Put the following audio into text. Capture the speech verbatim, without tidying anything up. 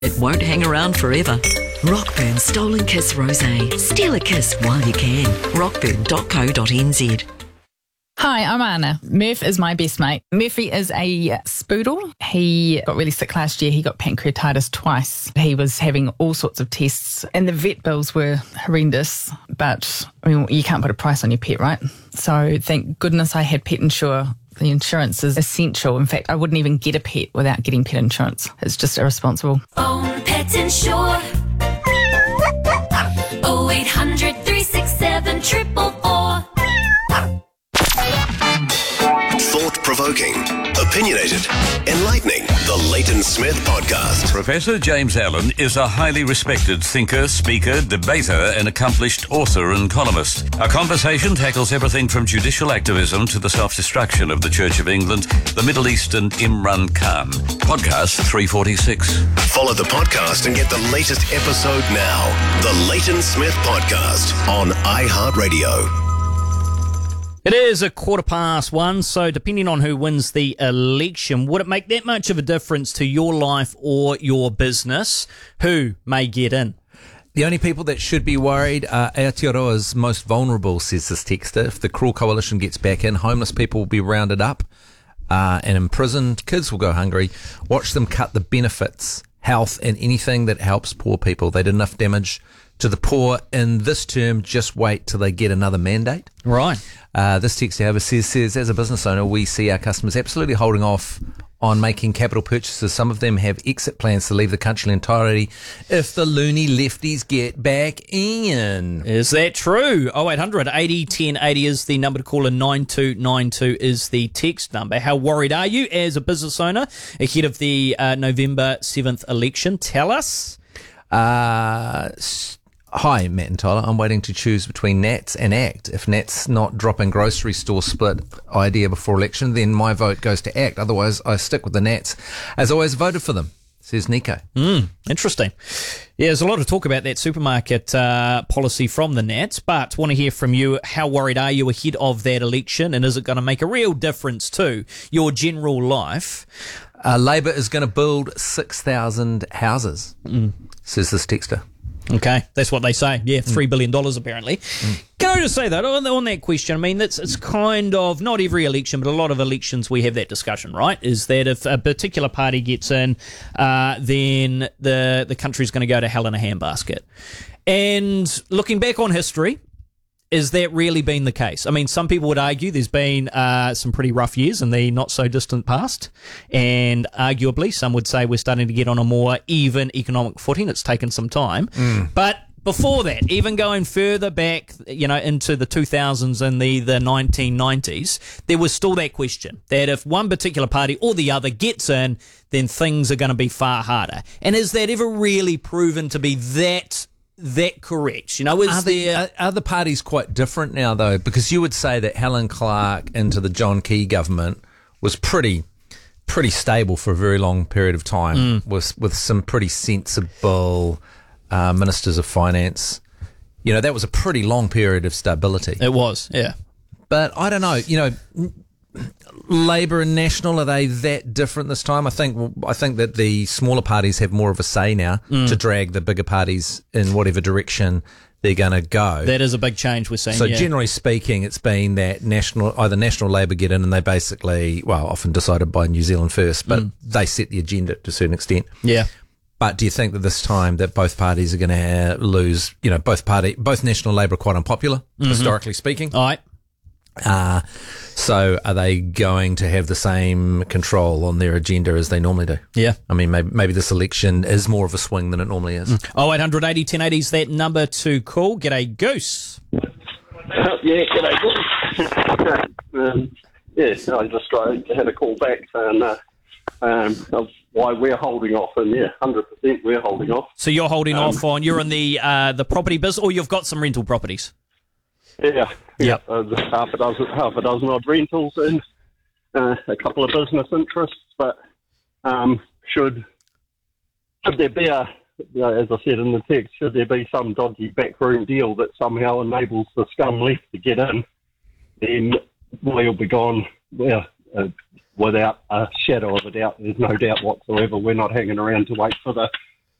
It won't hang around forever. Rockburn Stolen Kiss Rosé. Steal a kiss while you can. rockburn dot co dot n z. Hi, I'm Anna. Murph is my best mate. Murphy is a spoodle. He got really sick last year. He got pancreatitis twice. He was having all sorts of tests and the vet bills were horrendous. But, I mean, you can't put a price on your pet, right? So thank goodness I had Pet Insure. The insurance is essential. In fact, I wouldn't even get a pet without getting pet insurance. It's just irresponsible. Phone Pet Insure. oh eight hundred, three six seven, four four four. Thought-provoking, opinionated, enlightening. The Leighton Smith Podcast. Professor James Allen is a highly respected thinker, speaker, debater, and accomplished author and columnist. Our conversation tackles everything from judicial activism to the self-destruction of the Church of England, the Middle East, and Imran Khan. Podcast three forty-six. Follow the podcast and get the latest episode now. The Leighton Smith Podcast on iHeartRadio. It is a quarter past one, so depending on who wins the election, would it make that much of a difference to your life or your business? Who may get in? The only people that should be worried are Aotearoa's most vulnerable, says this texter. If the Cruel Coalition gets back in, homeless people will be rounded up uh, and imprisoned. Kids will go hungry. Watch them cut the benefits, health, and anything that helps poor people. They did enough damage to the poor in this term. Just wait till they get another mandate. Right. Uh, this text, however, says, says, as a business owner, we see our customers absolutely holding off on making capital purchases. Some of them have exit plans to leave the country entirely if the loony lefties get back in. Is that true? oh eight hundred, eighty, ten eighty is the number to call, and nine two nine two is the text number. How worried are you as a business owner ahead of the uh, November seventh election? Tell us. Uh... St- Hi, Matt and Tyler. I'm waiting to choose between Nats and ACT. If Nats not dropping grocery store split idea before election, then my vote goes to ACT. Otherwise, I stick with the Nats, as I always voted for them, says Nico. Mm, interesting. Yeah, there's a lot of talk about that supermarket uh, policy from the Nats, but want to hear from you. How worried are you ahead of that election, and is it going to make a real difference to your general life? Uh, Labour is going to build six thousand houses, mm. says this texter. Okay, that's what they say. Yeah, three billion dollars apparently. Mm. Can I just say that on, on that question? I mean, that's it's kind of not every election, but a lot of elections we have that discussion, right? Is that if a particular party gets in, uh, then the the country's going to go to hell in a handbasket. And looking back on history, is that really been the case? I mean, some people would argue there's been uh, some pretty rough years in the not-so-distant past, and arguably some would say we're starting to get on a more even economic footing. It's taken some time. Mm. But before that, even going further back, you know, into the two thousands and the, the nineteen nineties, there was still that question that if one particular party or the other gets in, then things are going to be far harder. And is that ever really proven to be that that correct? You know, is are the, there... are, are the parties quite different now, though? Because you would say that Helen Clark into the John Key government was pretty pretty stable for a very long period of time, mm. with, with some pretty sensible uh, ministers of finance. You know, that was a pretty long period of stability. It was, yeah. But I don't know, you know... Labour and National, are they that different this time? I think I think that the smaller parties have more of a say now mm. to drag the bigger parties in whatever direction they're going to go. That is a big change we're seeing. So yeah. generally speaking, it's been that national either National Labour get in and they basically, well, often decided by New Zealand First, but mm. they set the agenda to a certain extent. Yeah. But do you think that this time that both parties are going to lose? You know, both party, both National Labour are quite unpopular, mm-hmm. historically speaking. All right. Uh, so are they going to have the same control on their agenda as they normally do? Yeah. I mean, maybe, maybe this election is more of a swing than it normally is. Mm. oh eight hundred, eighty, ten eighty is that number to call. G'day, Goose. Uh, yeah, g'day, Goose. um, yeah, I just uh, had a call back saying uh, um, of why we're holding off, and yeah, one hundred percent we're holding off. So you're holding um, off on, you're in the, uh, the property business, or you've got some rental properties? Yeah, yeah. Yep. Uh, half a dozen, half a dozen odd rentals and uh, a couple of business interests. But um, should should there be a, you know, as I said in the text, should there be some dodgy backroom deal that somehow enables the scum left to get in, then we'll be gone. Well, uh, without a shadow of a doubt. There's no doubt whatsoever. We're not hanging around to wait for the